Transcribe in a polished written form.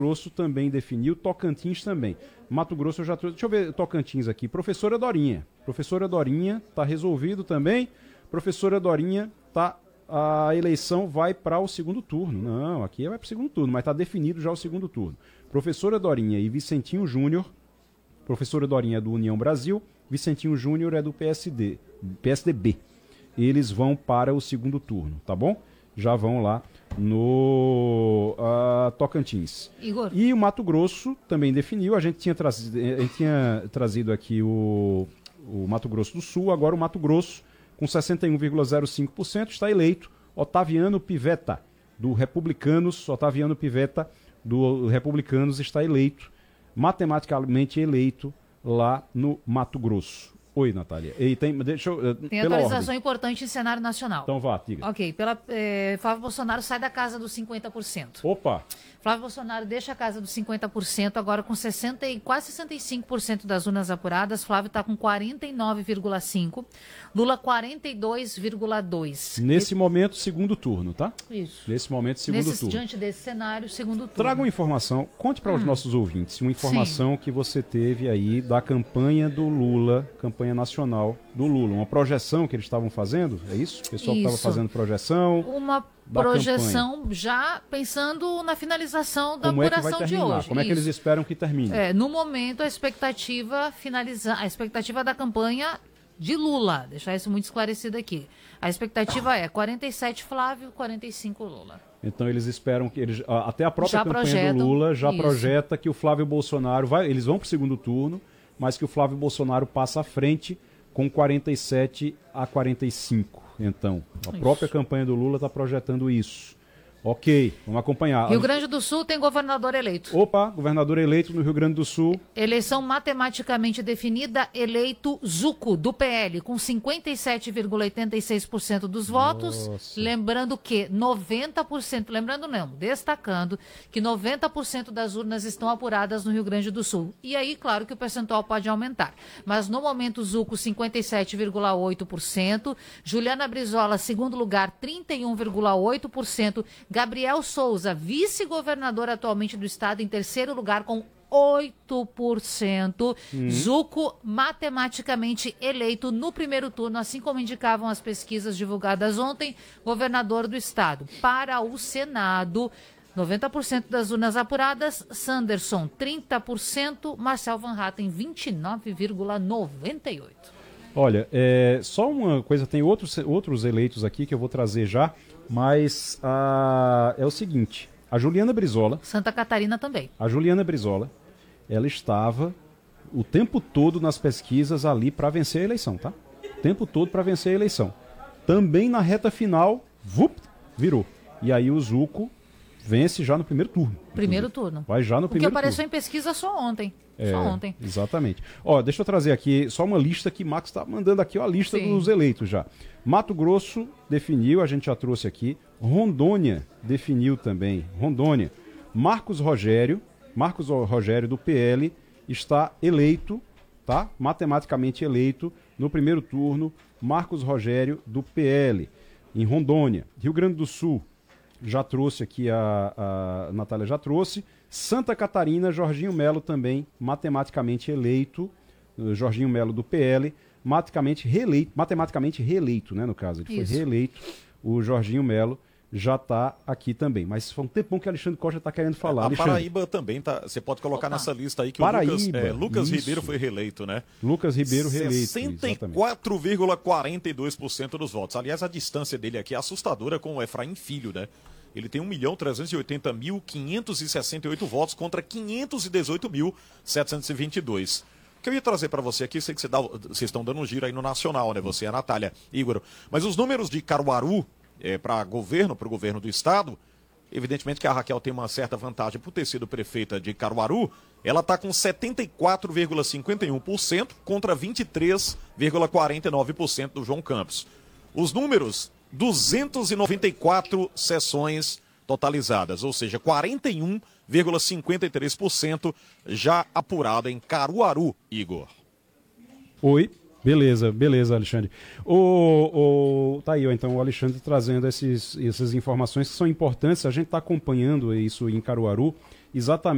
Grosso também definiu, Tocantins também. Mato Grosso eu já trouxe. Deixa eu ver Tocantins aqui. Professora Dorinha. Professora Dorinha, tá resolvido também. Professora Dorinha, tá. A eleição vai para o segundo turno. Não, aqui vai para o segundo turno, mas tá definido já o segundo turno. Professora Dorinha e Vicentinho Júnior. Professora Dorinha é do União Brasil, Vicentinho Júnior é do PSDB. Eles vão para o segundo turno, tá bom? Já vão lá no Tocantins. Igor. E o Mato Grosso também definiu. A gente tinha trazido aqui o Mato Grosso do Sul. Agora o Mato Grosso, com 61,05%, está eleito Otaviano Pivetta, do Republicanos. Otaviano Pivetta, do Republicanos, está eleito, matematicamente eleito, lá no Mato Grosso. Oi, Natália. E tem atualização importante em cenário nacional. Então vá, diga. Ok, Flávio Bolsonaro sai da casa dos 50%. Opa! Flávio Bolsonaro deixa a casa dos 50%, agora com quase 65% das urnas apuradas. Flávio está com 49,5%, Lula 42,2%. Nesse momento, segundo turno, tá? Isso. Nesse momento, segundo turno. Diante desse cenário, segundo turno. Traga uma informação, conte para os nossos ouvintes, uma informação que você teve aí da campanha do Lula, campanha nacional do Lula, uma projeção que eles estavam fazendo, é isso? O pessoal estava fazendo projeção. Uma projeção já pensando na finalização da apuração apuração de hoje. Como é que eles esperam que termine? No momento, a expectativa da campanha de Lula, deixar isso muito esclarecido aqui. A expectativa é 47 Flávio, 45 Lula. Então eles esperam que até a própria campanha do Lula já projeta que o Flávio Bolsonaro eles vão para o segundo turno, mas que o Flávio Bolsonaro passa à frente com 47 a 45. Então, a própria campanha do Lula está projetando isso. Ok, vamos acompanhar. Rio Grande do Sul tem governador eleito. Opa, governador eleito no Rio Grande do Sul. Eleição matematicamente definida, eleito Zuco, do PL, com 57,86% dos votos. Nossa. Lembrando que 90%, destacando que 90% das urnas estão apuradas no Rio Grande do Sul. E aí, claro que o percentual pode aumentar. Mas no momento, Zuco, 57,8%. Juliana Brizola, segundo lugar, 31,8%. Gabriel Souza, vice-governador atualmente do estado, em terceiro lugar com 8%. Zuco, matematicamente eleito no primeiro turno, assim como indicavam as pesquisas divulgadas ontem, governador do estado. Para o Senado, 90% das urnas apuradas, Sanderson 30%, Marcel Van Hatten 29,98%. Olha, só uma coisa, tem outros eleitos aqui que eu vou trazer já, mas é o seguinte, a Juliana Brizola... Santa Catarina também. A Juliana Brizola, ela estava o tempo todo nas pesquisas ali para vencer a eleição, tá? O tempo todo para vencer a eleição. Também na reta final, virou. E aí o Zuco vence já no primeiro turno. Primeiro turno. Vai já no primeiro turno. Porque apareceu em pesquisa só ontem. Só ontem. Exatamente. Ó, deixa eu trazer aqui só uma lista que Max está mandando aqui, ó, a lista dos eleitos já. Mato Grosso definiu, a gente já trouxe aqui. Rondônia definiu também. Rondônia. Marcos Rogério do PL está eleito, tá? Matematicamente eleito no primeiro turno. Marcos Rogério do PL em Rondônia. Rio Grande do Sul. Já trouxe aqui, a Natália já trouxe. Santa Catarina, Jorginho Melo também, matematicamente eleito. Jorginho Melo do PL, matematicamente reeleito, né, no caso. Ele foi reeleito. O Jorginho Melo já está aqui também. Mas foi um tempão que Alexandre Costa está querendo falar. Alexandre. Paraíba também tá. Você pode colocar nessa lista aí que Paraíba, o Lucas Ribeiro foi reeleito, né? Lucas Ribeiro reeleito. 64,42% dos votos. Aliás, a distância dele aqui é assustadora com o Efraim Filho, né? Ele tem 1.380.568 votos contra 518.722. O que eu ia trazer para você aqui, sei que vocês estão dando um giro aí no Nacional, né? Você e a Natália, Igor. Mas os números de Caruaru para o governo do estado, evidentemente que a Raquel tem uma certa vantagem por ter sido prefeita de Caruaru, ela está com 74,51% contra 23,49% do João Campos. Os números, 294 sessões totalizadas, ou seja, 41,53% já apurado em Caruaru, Igor. Oi. Beleza, Alexandre. Tá aí, então, o Alexandre trazendo essas informações que são importantes. A gente está acompanhando isso em Caruaru, exatamente.